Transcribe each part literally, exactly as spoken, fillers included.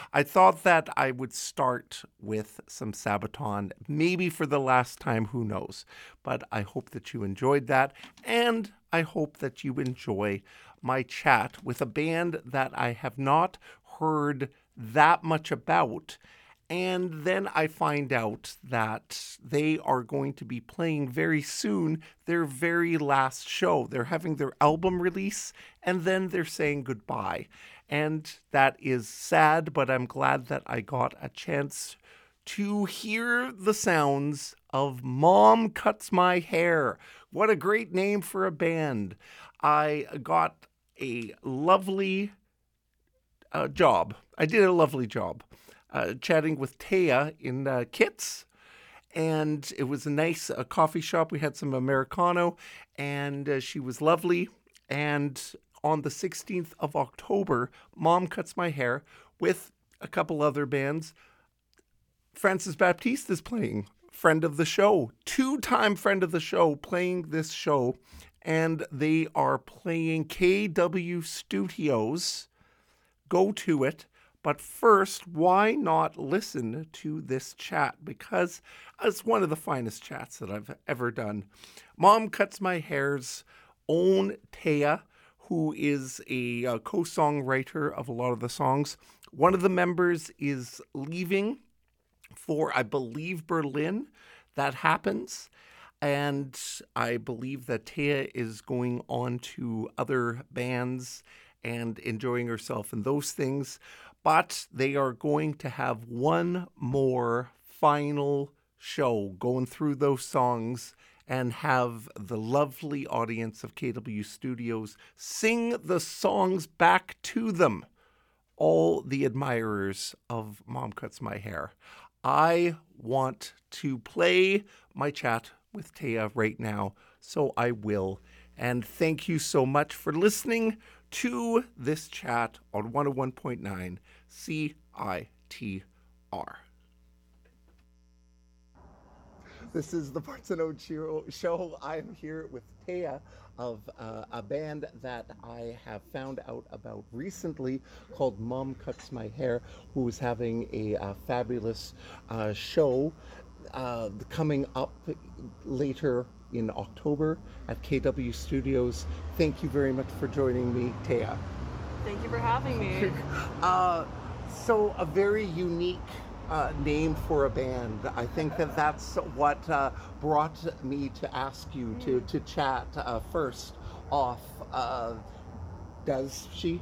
I thought that I would start with some Sabaton, maybe for the last time, who knows. But I hope that you enjoyed that, and I hope that you enjoy my chat with a band that I have not heard that much about. And then I find out that they are going to be playing very soon their very last show. They're having their album release, and then they're saying goodbye. And that is sad, but I'm glad that I got a chance to hear the sounds of Mom Cuts My Hair. What a great name for a band. I got a lovely uh, job. I did a lovely job. Uh, chatting with Taya in uh, Kits, and it was a nice uh, coffee shop. We had some Americano, and uh, she was lovely. And on the sixteenth of October, Mom Cuts My Hair with a couple other bands. Francis Baptiste is playing, friend of the show, two-time friend of the show, playing this show, and they are playing K W Studios. Go to it. But first, why not listen to this chat? Because it's one of the finest chats that I've ever done. Mom Cuts My Hair's own Taya, who is a uh, co-songwriter of a lot of the songs. One of the members is leaving for, I believe, Berlin. That happens. And I believe that Taya is going on to other bands and enjoying herself and those things. But they are going to have one more final show going through those songs and have the lovely audience of K W Studios sing the songs back to them, all the admirers of Mom Cuts My Hair. I want to play my chat with Taya right now, so I will. And thank you so much for listening to this chat on one oh one point nine C I T R. This is the Parts and Ode Show. I'm here with Taya of uh, a band that I have found out about recently called Mom Cuts My Hair, who is having a uh, fabulous uh, show uh, coming up later in October at K W Studios. Thank you very much for joining me, Taya. Thank you for having me. uh, so a very unique uh, name for a band. I think that that's what uh, brought me to ask you to, to chat uh, first off. Uh, does she?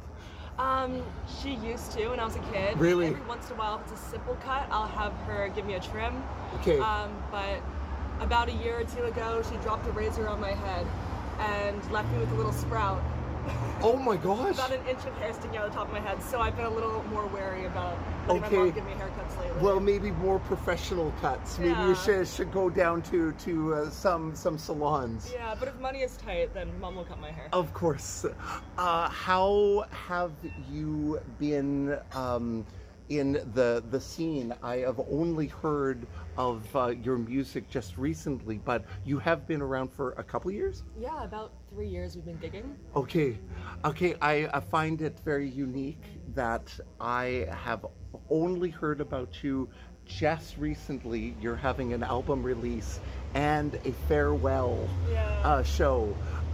Um, she used to when I was a kid. Really? Every once in a while, if it's a simple cut, I'll have her give me a trim. Okay. Um, but about a year or two ago, she dropped a razor on my head and left me with a little sprout. Oh my gosh. About an inch of hair sticking out of the top of my head, so I've been a little more wary about letting okay. my mom give me haircuts lately. Well, maybe more professional cuts. Maybe yeah. you should, should go down to, to uh, some, some salons. Yeah, but if money is tight, then mom will cut my hair. Of course. Uh, how have you been um, in the the scene? I have only heard of uh, your music just recently, but you have been around for a couple years? Yeah, about three years we've been gigging. Okay. Okay, I, I find it very unique that I have only heard about you just recently. You're having an album release and a farewell yeah. uh, show.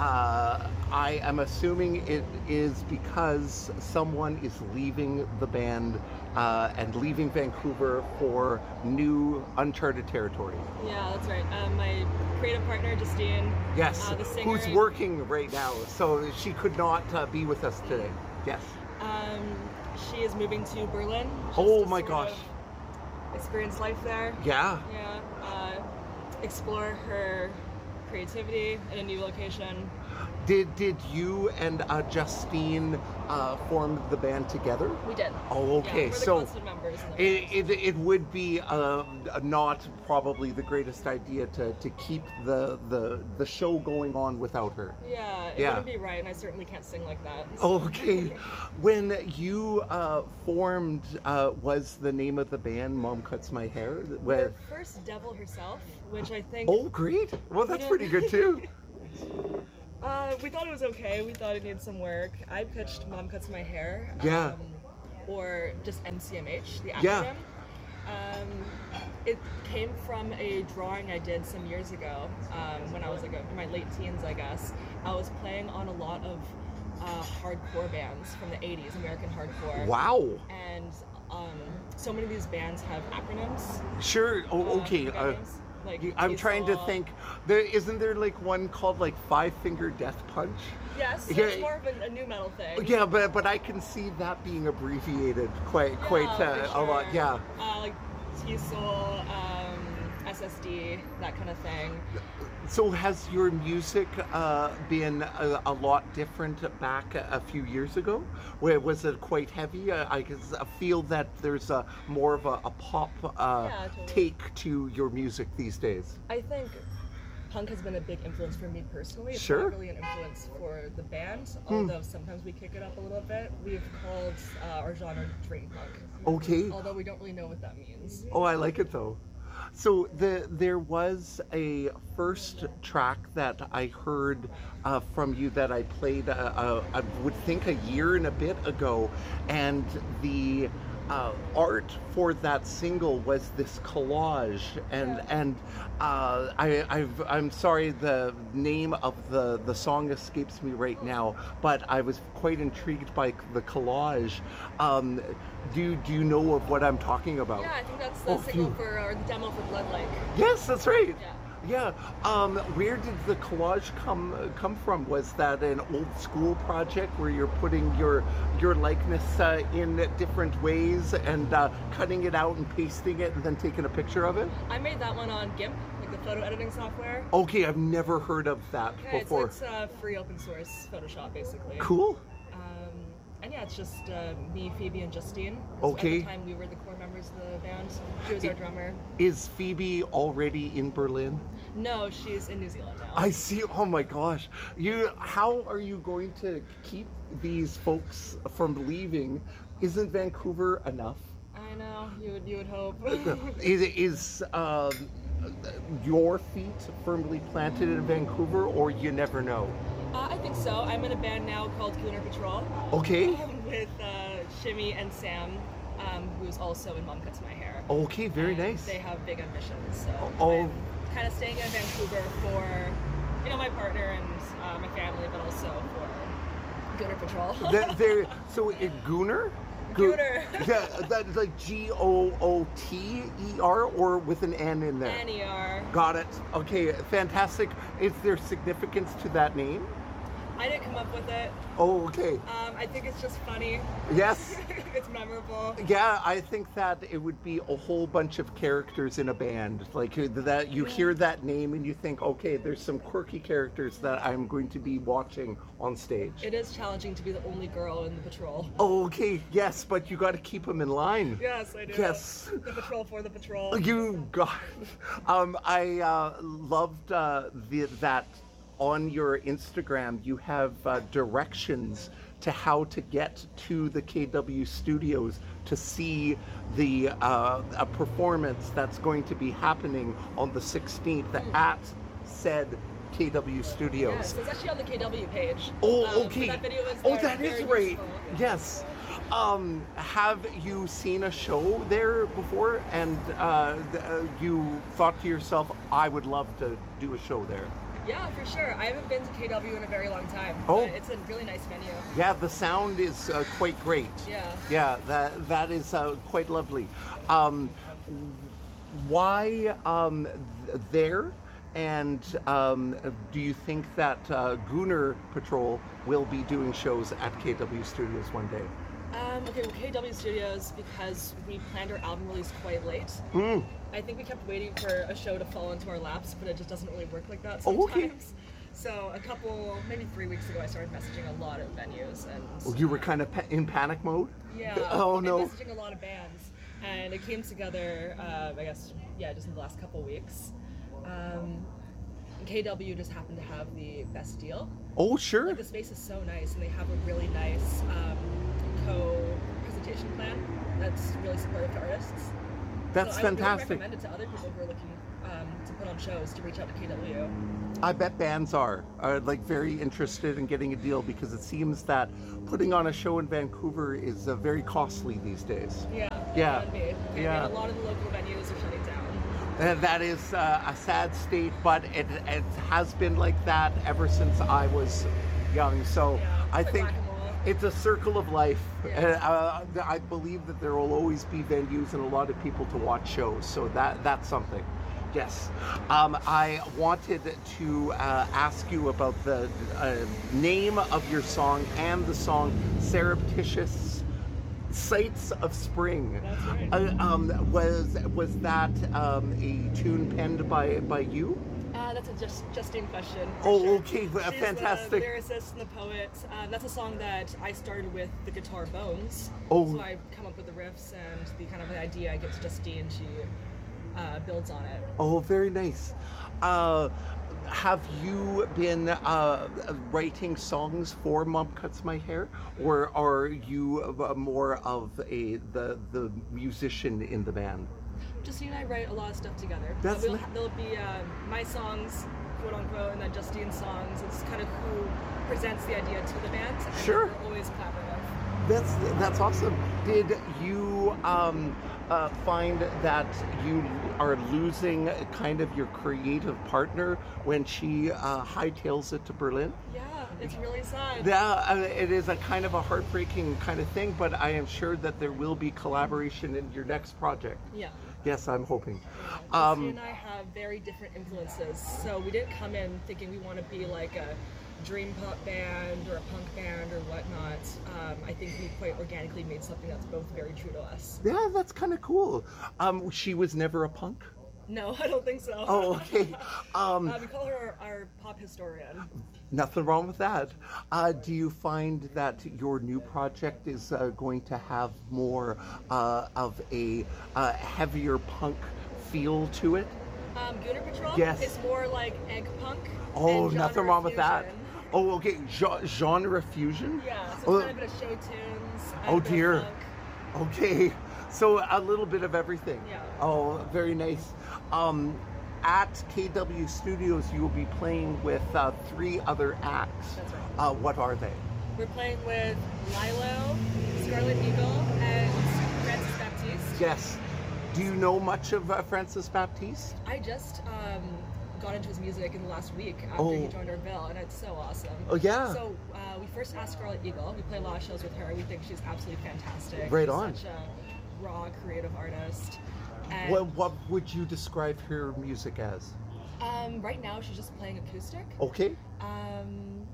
Uh, I am assuming it is because someone is leaving the band uh, and leaving Vancouver for new uncharted territory. Yeah, that's right. Um, my creative partner, Justine. Yes, uh, the singer, who's working right now, so she could not uh, be with us today. Yes. Um, she is moving to Berlin. Oh my gosh. Experience life there. Yeah. Yeah. Uh, explore her creativity in a new location. Did did you and uh, Justine uh, form the band together? We did. Oh, okay. Yeah, we're the so constant members in the it, it it would be uh, not probably the greatest idea to, to keep the, the the show going on without her. Yeah, it Yeah. wouldn't be right, and I certainly can't sing like that. so- Okay. When you uh, formed, uh, was the name of the band Mom Cuts My Hair? Where? The first Devil herself, which I think. Oh, great. Well, that's pretty good too. Uh, we thought it was okay. We thought it needed some work. I pitched Mom Cuts My Hair. Yeah. Um, or just M C M H, the acronym. Yeah. Um, it came from a drawing I did some years ago um, when I was like a, in my late teens, I guess. I was playing on a lot of uh, hardcore bands from the eighties, American hardcore. Wow. And um, so many of these bands have acronyms. Sure. Oh, uh, okay. for Uh, names. Like I'm trying to T-Sol. think. There isn't there like one called like Five Finger Death Punch? Yes, Yeah. it's more of a, a new metal thing. Yeah, but but I can see that being abbreviated quite Yeah, quite uh, for a lot. sure. Yeah. Uh, like T-Sol, um, S S D, that kind of thing. So has your music uh, been a, a lot different back a, a few years ago? Where was it quite heavy? Uh, I guess I feel that there's a more of a, a pop uh, Yeah, totally. take to your music these days. I think punk has been a big influence for me personally. It's Sure. Hmm. not really an influence for the band, although sometimes we kick it up a little bit. We've called uh, our genre dream punk, Okay. although we don't really know what that means. Oh, I like it though. So the there was a first track that I heard uh, from you that I played, uh, uh, I would think a year and a bit ago, and the uh, art for that single was this collage, and Yeah. and uh, I I've, I'm sorry the name of the the song escapes me right now, but I was quite intrigued by the collage. Um, do do you know of what I'm talking about? Yeah, I think that's the Oh, single phew. for, or the demo for Blood Lake. Yes, that's right. Yeah. Yeah. Um, where did the collage come uh, come from? Was that an old school project where you're putting your your likeness uh, in different ways and uh, cutting it out and pasting it and then taking a picture of it? I made that one on GIMP, like the photo editing software. Okay, I've never heard of that Yeah, it's, before. it's uh, free open source Photoshop, basically. Cool. Um, and yeah, it's just uh, me, Phoebe, and Justine. Okay. At the time, we were the core members of the band. She was our drummer. Is Phoebe already in Berlin? No, she's in New Zealand now. I see. Oh my gosh. You how are you going to keep these folks from leaving? Isn't Vancouver enough? I know, you would, you would hope. Is is um, your feet firmly planted in Vancouver, or you never know? uh, I think so. I'm in a band now called Gooner Patrol Okay. with uh, Shimmy and Sam, um, who's also in Mom Cuts My Hair. Okay, very And nice. They have big ambitions, so Oh. I'm kind of staying in Vancouver for, you know, my partner and uh, my family, but also for Gooner Patrol. Th- there, so it Gooner? Goo- Gooner. Yeah, that's like G O O T E R or with an N in there. N E R. Got it. Okay, fantastic. Is there significance to that name? I didn't come up with it. Oh, okay. Um, I think it's just funny. Yes. It's memorable. Yeah, I think that it would be a whole bunch of characters in a band. Like uh, that, you hear that name and you think, okay, there's some quirky characters that I'm going to be watching on stage. It is challenging to be the only girl in the patrol. Oh, okay, yes, but you got to keep them in line. Yes, I do. Yes. The patrol for the patrol. You got. Um, I uh, loved uh, the, that on your Instagram you have uh, directions to how to get to the K W studios to see the uh, a performance that's going to be happening on the sixteenth at said K W studios. Yes, it's actually on the K W page. Oh, Um, okay. That video is Oh, there, that is very right. useful. Yes. Um, have you seen a show there before, and uh, th- uh, you thought to yourself, "I would love to do a show there"? Yeah, for sure. I haven't been to K W in a very long time. Oh. But it's a really nice venue. Yeah, the sound is uh, quite great. Yeah. Yeah, that that is uh, quite lovely. Um, why um, th- there? And um, do you think that uh, Gooner Patrol will be doing shows at K W Studios one day? Um, okay, well, K W Studios, because we planned our album release quite late. Mm. I think we kept waiting for a show to fall into our laps, but it just doesn't really work like that Oh, sometimes. okay. So a couple, maybe three weeks ago, I started messaging a lot of venues, and Well, you were kind of pa- in panic mode? yeah, Oh, and no. messaging a lot of bands, and it came together. Uh, I guess yeah, just in the last couple weeks. Um, K W just happened to have the best deal. Oh, sure. Like the space is so nice, and they have a really nice um, co-presentation plan that's really supportive to artists. That's so I would really fantastic. recommend it to other people who are looking um, to put put on shows to reach out to K W. I bet bands are, are like very interested in getting a deal because it seems that putting on a show in Vancouver is uh, very costly these days. Yeah. Yeah. It can be. And Yeah. a lot of the local venues are shutting down. Uh, that is uh, a sad state, but it, it has been like that ever since I was young. So Yeah, it's I like think whack-a-mole. it's a circle of life. Yeah. And, uh, I believe that there will always be venues and a lot of people to watch shows. So that that's something. Yes. Um, I wanted to uh, ask you about the uh, name of your song and the song Surreptitious Sights of Spring. That's right. Uh, um, was was that um, a tune penned by by you? Uh, that's a just Justine question. for Oh, sure. okay, She's fantastic. the lyricist and the poet. Um, that's a song that I started with the guitar Bones. Oh. So I come up with the riffs and the kind of the idea I get to Justine. She uh, builds on it. Oh, very nice. Uh, have you been uh, writing songs for Mom Cuts My Hair, or are you uh, more of a the the musician in the band? Justine and I write a lot of stuff together. That's we'll, li- there'll be um, my songs, quote unquote, and then Justine's songs. It's kind of who presents the idea to the band. And Sure. We're always collaborative. That's that's awesome. Did you um, uh, find that you are losing kind of your creative partner when she uh, hightails it to Berlin? Yeah, it's really sad. Yeah, uh, it is a kind of a heartbreaking kind of thing, but I am sure that there will be collaboration in your next project. Yeah. Yes, I'm hoping. Justine Um, and I have very different influences, so we didn't come in thinking we want to be like a dream pop band or a punk band or whatnot. Um, I think we quite organically made something that's both very true to us. yeah, that's kind of cool. Um, she was never a punk. No, I don't think so. Oh, okay. Um, Uh, we call her our, our pop historian. Nothing wrong with that. Uh, do you find that your new project is uh, going to have more uh, of a uh, heavier punk feel to it? Um, Gooner Patrol Yes. is more like egg punk. Oh, and nothing genre wrong with that. fusion. Oh, okay. Gen- genre fusion? Yeah, so Oh, it's kind of a bit of show tunes. and oh a bit of dear. funk. Okay. So a little bit of everything. Yeah. Oh, very nice. Um, at K W Studios, you will be playing with uh, three other acts. That's right. Uh, what are they? We're playing with Lilo, Scarlet Eagle, and Francis Baptiste. Yes. Do you know much of uh, Francis Baptiste? I just um, got into his music in the last week after Oh. he joined our bill, and it's so awesome. Oh, yeah. So uh, we first asked Scarlet Eagle. We play a lot of shows with her. We think she's absolutely fantastic. Right She's on. Such a raw, creative artist. And What, what would you describe her music as? um, right now, she's just playing acoustic. Okay. Um,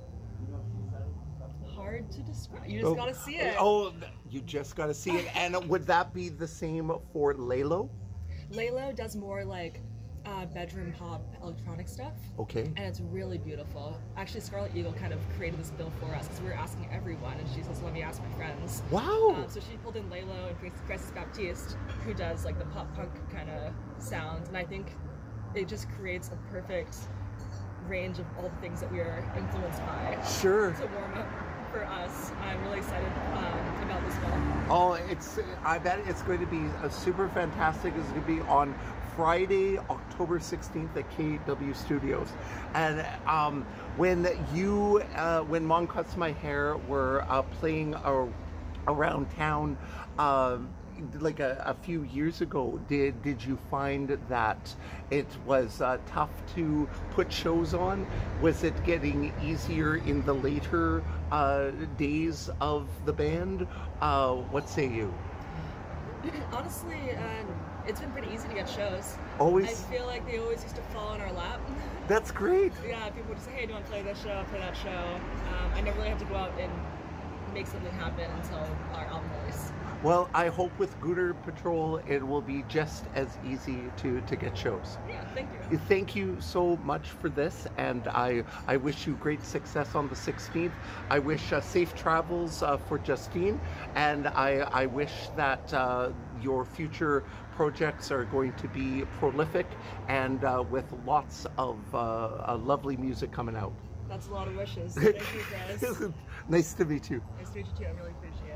hard to describe. You just Oh, gotta see it. Oh, you just got to see it. And would that be the same for Lalo? Lalo does more like uh, bedroom pop electronic stuff. Okay. And it's really beautiful. Actually, Scarlet Eagle kind of created this bill for us because we were asking everyone, and she says, "Let me ask my friends." Wow. Um, so she pulled in Lalo and Francis Baptiste, who does like the pop punk kind of sound, and I think it just creates a perfect range of all the things that we are influenced by Sure. to warm up for us. I'm really excited um, about this film. Oh, it's. I bet it's going to be a super fantastic. It's going to be on Friday, October sixteenth at K W Studios. And um, when you, uh, when Mom Cuts My Hair were uh, playing uh, around town, um, like a, a few years ago, did did you find that it was uh, tough to put shows on? Was it getting easier in the later uh, days of the band? Uh, what say you? Honestly, um, it's been pretty easy to get shows. Always. I feel like they always used to fall in our lap. That's great. Yeah, people would just say, "Hey, do you want to play this show? Play that show." Um, I never really had to go out and make something happen until our album release. Well, I hope with Gooner Patrol it will be just as easy to, to get shows. Yeah, thank you. Thank you so much for this, and I, I wish you great success on the sixteenth. I wish uh, safe travels uh, for Justine, and I, I wish that uh, your future projects are going to be prolific and uh, with lots of uh, uh, lovely music coming out. That's a lot of wishes. Thank you, guys. Nice to meet you. Nice to meet you too. I really appreciate it.